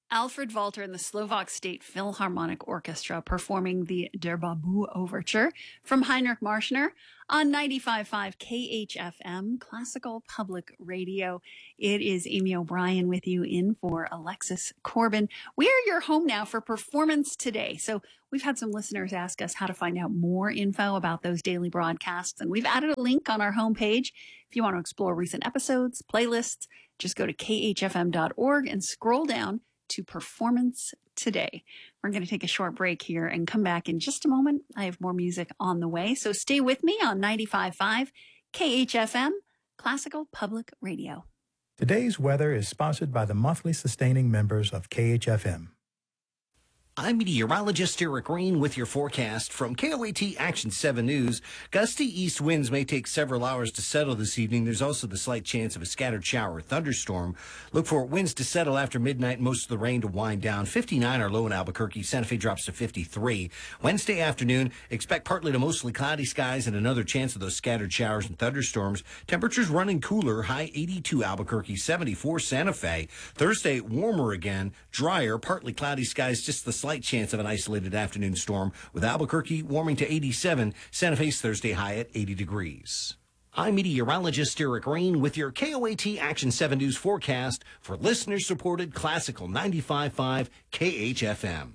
Alfred Walter and the Slovak State Philharmonic Orchestra performing the Der Babu Overture from Heinrich Marschner on 95.5 KHFM, Classical Public Radio. It is Amy O'Brien with you in for Alexis Corbin. We are your home now for Performance Today. So we've had some listeners ask us how to find out more info about those daily broadcasts, and we've added a link on our homepage. If you want to explore recent episodes, playlists, just go to khfm.org and scroll down to Performance Today. We're going to take a short break here and come back in just a moment. I have more music on the way, so stay with me on 95.5 KHFM, Classical Public Radio. Today's weather is sponsored by the monthly sustaining members of KHFM. I'm meteorologist Eric Green with your forecast from KOAT Action 7 News. Gusty east winds may take several hours to settle this evening. There's also the slight chance of a scattered shower or thunderstorm. Look for winds to settle after midnight, most of the rain to wind down. 59 are low in Albuquerque. Santa Fe drops to 53. Wednesday afternoon, expect partly to mostly cloudy skies and another chance of those scattered showers and thunderstorms. Temperatures running cooler, high 82 Albuquerque, 74 Santa Fe. Thursday, warmer again, drier, partly cloudy skies, just the slight chance of an isolated afternoon storm, with Albuquerque warming to 87, Santa Fe's Thursday high at 80 degrees. I'm meteorologist Eric Green with your KOAT Action 7 News forecast for listener-supported Classical 95.5 KHFM.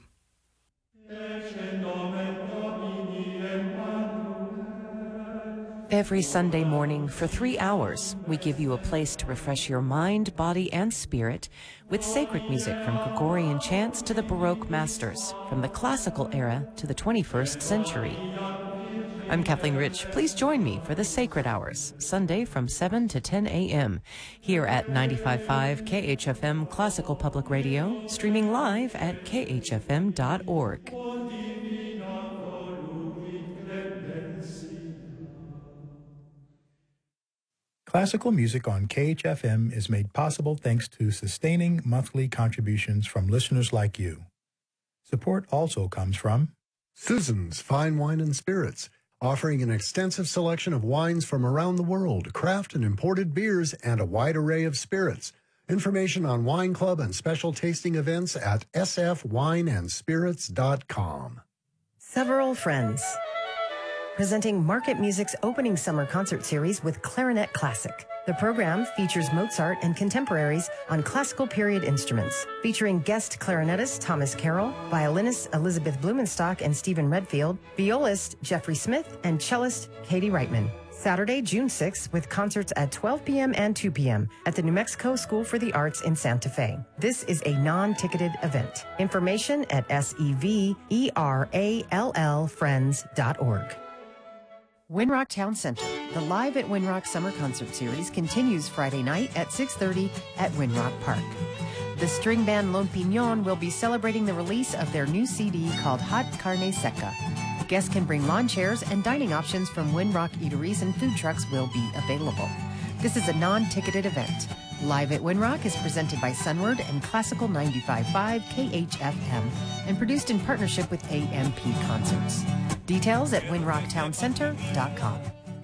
Every Sunday morning for 3 hours, we give you a place to refresh your mind, body, and spirit with sacred music from Gregorian chants to the Baroque masters, from the classical era to the 21st century. I'm Kathleen Rich. Please join me for the Sacred Hours, Sunday from 7 to 10 a.m. here at 95.5 KHFM Classical Public Radio, streaming live at khfm.org. Classical music on KHFM is made possible thanks to sustaining monthly contributions from listeners like you. Support also comes from Susan's Fine Wine and Spirits, offering an extensive selection of wines from around the world, craft and imported beers, and a wide array of spirits. Information on wine club and special tasting events at sfwineandspirits.com. Several Friends, presenting Market Music's opening summer concert series with Clarinet Classic. The program features Mozart and contemporaries on classical period instruments, featuring guest clarinetist Thomas Carroll, violinists Elizabeth Blumenstock and Stephen Redfield, violist Jeffrey Smith, and cellist Katie Reitman. Saturday, June 6th, with concerts at 12 p.m. and 2 p.m. at the New Mexico School for the Arts in Santa Fe. This is a non-ticketed event. Information at SEVERALLFriends.org. Winrock Town Center, the Live at Winrock Summer Concert Series continues Friday night at 6:30 at Winrock Park. The string band Lone Pinon will be celebrating the release of their new CD called Hot Carne Seca. Guests can bring lawn chairs, and dining options from Winrock eateries and food trucks will be available. This is a non-ticketed event. Live at Winrock is presented by Sunward and Classical 95.5 KHFM and produced in partnership with AMP Concerts. Details at winrocktowncenter.com.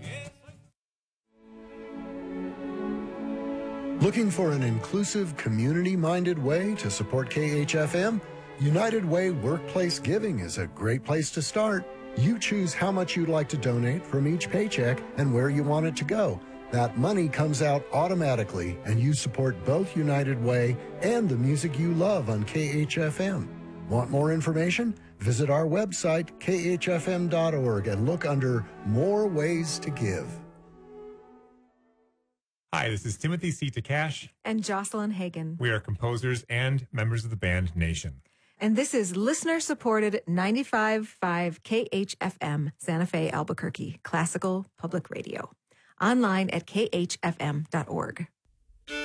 Looking for an inclusive, community-minded way to support KHFM? United Way Workplace Giving is a great place to start. You choose how much you'd like to donate from each paycheck and where you want it to go. That money comes out automatically, and you support both United Way and the music you love on KHFM. Want more information? Visit our website, khfm.org, and look under More Ways to Give. Hi, this is Timothy C. Takash and Jocelyn Hagan. We are composers and members of the band Nation. And this is listener-supported 95.5 KHFM, Santa Fe, Albuquerque, Classical Public Radio. Online at khfm.org.